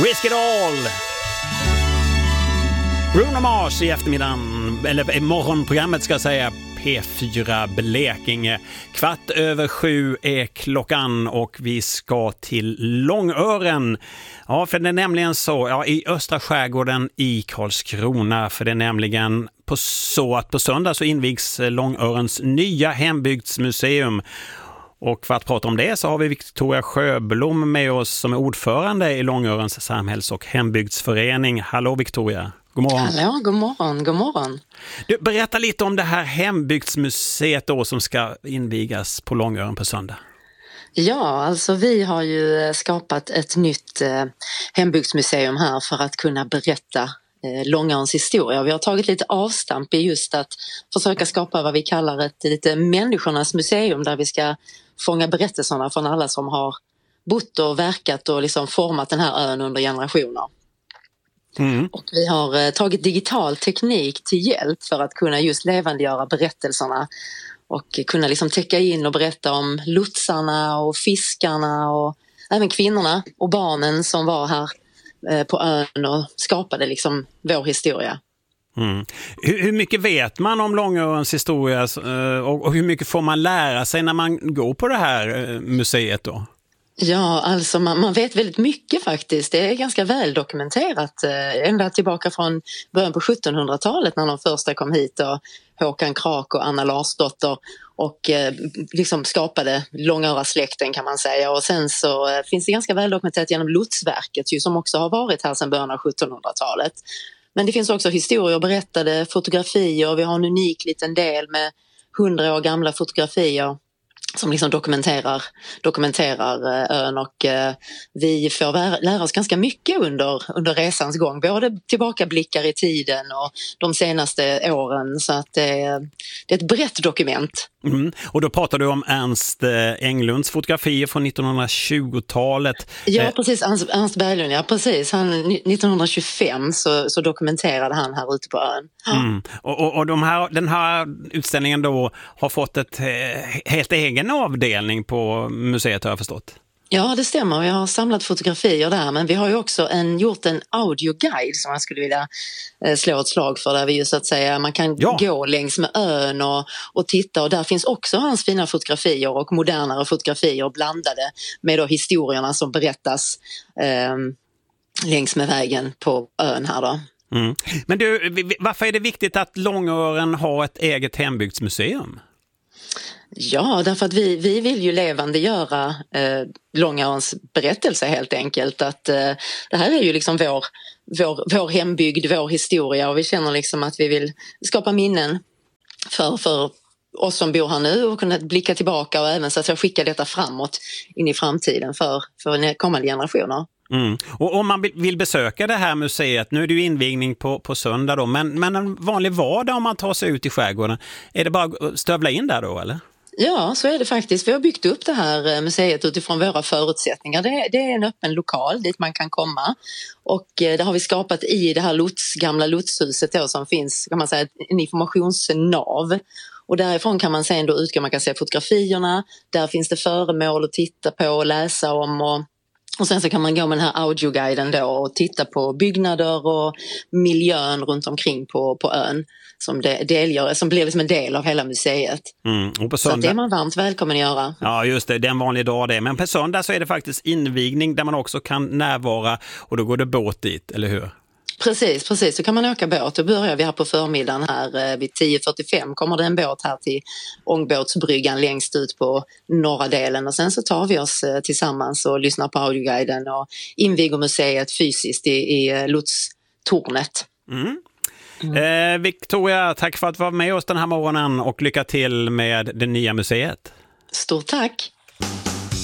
Risk it all! Bruno Mars i eftermiddagen, eller morgonprogrammet ska jag säga, P4 Blekinge. 6:15 är klockan och vi ska till Långören. Ja, för det är nämligen så, i östra skärgården i Karlskrona, för det är nämligen så att på söndag så invigs Långörens nya hembygdsmuseum. Och för att prata om det så har vi Victoria Sjöblom med oss som är ordförande i Långörens samhälls- och hembygdsförening. Hallå Victoria! God morgon. Hallå, god morgon. Du, berätta lite om det här hembygdsmuseet då som ska invigas på Långören på söndag. Ja, alltså vi har ju skapat ett nytt hembygdsmuseum här för att kunna berätta Långörens historia. Vi har tagit lite avstamp i just att försöka skapa vad vi kallar ett lite människornas museum där vi ska fånga berättelserna från alla som har bott och verkat och liksom format den här ön under generationer. Mm. Och vi har tagit digital teknik till hjälp för att kunna just levandegöra berättelserna och kunna liksom täcka in och berätta om lotsarna och fiskarna och även kvinnorna och barnen som var här på ön och skapade liksom vår historia. Mm. Hur mycket vet man om Långörens historia och hur mycket får man lära sig när man går på det här museet då? Ja, alltså man vet väldigt mycket faktiskt. Det är ganska väl dokumenterat ända tillbaka från början på 1700-talet när de första kom hit och Håkan Krak och Anna Larsdotter och liksom skapade Långöra-släkten kan man säga. Och sen så finns det ganska väl dokumenterat genom Lotsverket ju, som också har varit här sedan början av 1700-talet. Men det finns också historier, berättade fotografier. Vi har en unik liten del med 100 år gamla fotografier som liksom dokumenterar ön och vi får lära oss ganska mycket under resans gång. Både tillbakablickar i tiden och de senaste åren, så att det är ett brett dokument. Mm. Och då pratar du om Ernst Englunds fotografier från 1920-talet. Ja, precis. Ernst Berglund, ja precis. 1925 så dokumenterade han här ute på ön. Mm. Och den här utställningen då har fått ett helt egen avdelning på museet, har jag förstått. Ja, det stämmer. Vi har samlat fotografier där, men vi har ju också gjort en audioguide som jag skulle vilja slå ett slag för, där vi ju så att säga, man kan gå längs med ön och titta, och där finns också hans fina fotografier och modernare fotografier blandade med då historierna som berättas längs med vägen på ön här då. Mm. Men du, varför är det viktigt att Långören har ett eget hembygdsmuseum? Ja, därför att vi vill ju levandegöra Långörens berättelse helt enkelt. Att det här är ju liksom vår hembygd, vår historia, och vi känner liksom att vi vill skapa minnen för oss som bor här nu och kunna blicka tillbaka och även så att skicka detta framåt in i framtiden för kommande generationer. Mm. Och om man vill besöka det här museet, nu är det ju invigning på söndag då, men en vanlig vardag om man tar sig ut i skärgården, är det bara att stövla in där då eller? Ja, så är det faktiskt. Vi har byggt upp det här museet utifrån våra förutsättningar. Det är en öppen lokal dit man kan komma, och det har vi skapat i det här gamla lotshuset då, som finns, kan man säga, en informationsnav. Och därifrån kan man sen då utgå, man kan se fotografierna, där finns det föremål att titta på och läsa om, och sen så kan man gå med den här audioguiden då och titta på byggnader och miljön runt omkring på ön som blir liksom en del av hela museet. Och på söndag, så det är man varmt välkommen att göra. Ja just det, är en vanlig dag det. Men på söndag så är det faktiskt invigning där man också kan närvara, och då går det båt dit, eller hur? Precis. Så kan man åka båt. Då börjar vi här på förmiddagen här vid 10:45 kommer det en båt här till Ångbåtsbryggan längst ut på norra delen, och sen så tar vi oss tillsammans och lyssnar på audioguiden och inviger museet fysiskt i lotstornet. Victoria, tack för att du var med oss den här morgonen och lycka till med det nya museet. Stort tack!